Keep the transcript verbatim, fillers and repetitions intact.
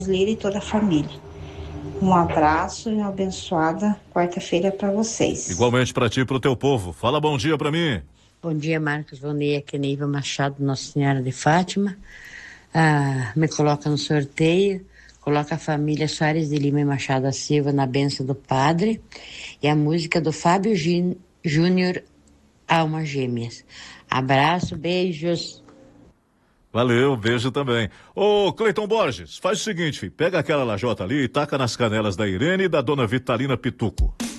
Lira e toda a família. Um abraço e uma abençoada quarta-feira para vocês. Igualmente para ti e para o teu povo. Fala bom dia para mim. Bom dia, Marcos. Bom dia, aqui é Neiva Machado, Nossa Senhora de Fátima. Ah, me coloca no sorteio, coloca a família Soares de Lima e Machado da Silva na bênção do Padre e a música do Fábio Gin- Júnior, Almas Gêmeas. Abraço, beijos. Valeu, beijo também. Ô, Cleiton Borges, faz o seguinte, filho, pega aquela lajota ali e taca nas canelas da Irene e da dona Vitalina Pituco.